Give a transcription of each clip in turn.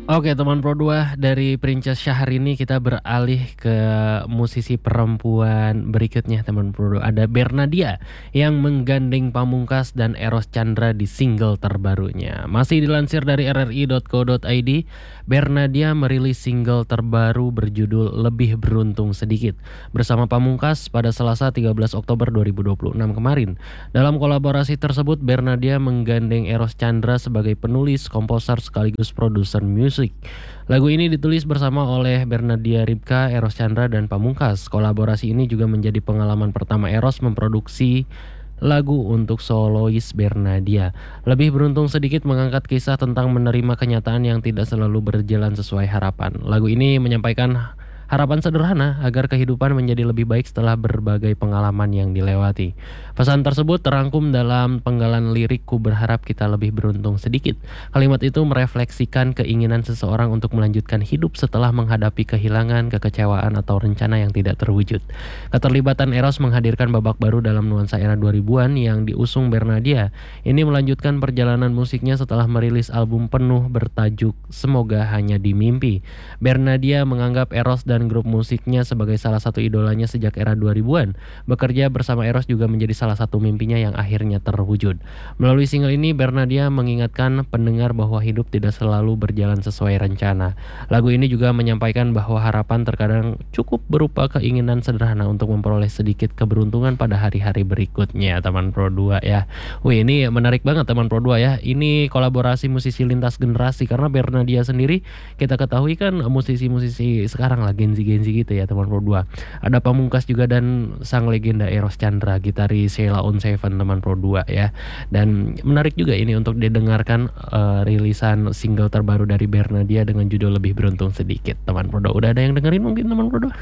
Oke teman Pro 2, dari Princess Syahrini kita beralih ke musisi perempuan berikutnya teman Pro 2. Ada Bernadia yang menggandeng Pamungkas dan Eros Chandra di single terbarunya. Masih dilansir dari rri.co.id, Bernadia merilis single terbaru berjudul Lebih Beruntung Sedikit bersama Pamungkas pada Selasa 13 Oktober 2026 kemarin. Dalam kolaborasi tersebut, Bernadia menggandeng Eros Chandra sebagai penulis, komposer sekaligus produser musik. Lagu ini ditulis bersama oleh Bernadia Ripka, Eros Chandra, dan Pamungkas. Kolaborasi ini juga menjadi pengalaman pertama Eros memproduksi lagu untuk solois Bernadia. Lebih Beruntung Sedikit mengangkat kisah tentang menerima kenyataan yang tidak selalu berjalan sesuai harapan. Lagu ini menyampaikan harapan sederhana agar kehidupan menjadi lebih baik setelah berbagai pengalaman yang dilewati. Pesan tersebut terangkum dalam penggalan lirik "Ku Berharap Kita Lebih Beruntung Sedikit". Kalimat itu merefleksikan keinginan seseorang untuk melanjutkan hidup setelah menghadapi kehilangan, kekecewaan, atau rencana yang tidak terwujud. Keterlibatan Eros menghadirkan babak baru dalam nuansa era 2000-an yang diusung Bernadia. Ini melanjutkan perjalanan musiknya setelah merilis album penuh bertajuk Semoga Hanya di Mimpi. Bernadia menganggap Eros dan grup musiknya sebagai salah satu idolanya sejak era 2000-an. Bekerja bersama Eros juga menjadi salah satu mimpinya yang akhirnya terwujud. Melalui single ini, Bernadia mengingatkan pendengar bahwa hidup tidak selalu berjalan sesuai rencana. Lagu ini juga menyampaikan bahwa harapan terkadang cukup berupa keinginan sederhana untuk memperoleh sedikit keberuntungan pada hari-hari berikutnya, teman Pro 2 ya. Wih, ini menarik banget teman Pro 2 ya. Ini kolaborasi musisi lintas generasi karena Bernadia sendiri kita ketahui kan musisi-musisi sekarang lah Gen Z gitu ya teman Pro 2. Ada Pamungkas juga dan sang legenda Eros Chandra, gitaris Sheila on Seven teman Pro 2 ya. Dan menarik juga ini untuk didengarkan rilisan single terbaru dari Bernadia dengan judul Lebih Beruntung Sedikit teman Pro 2. Udah ada yang dengerin mungkin teman Pro 2?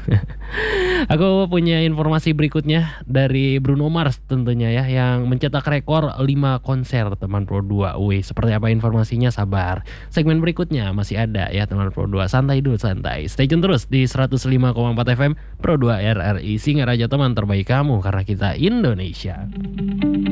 Aku punya informasi berikutnya dari Bruno Mars tentunya ya, yang mencetak rekor 5 konser teman Pro 2. Wih, seperti apa informasinya? Sabar. Segmen berikutnya masih ada ya teman Pro 2. Santai dulu, santai. Stay tune terus di 105,4 FM Pro 2 RRI Singaraja, teman terbaik kamu karena kita Indonesia.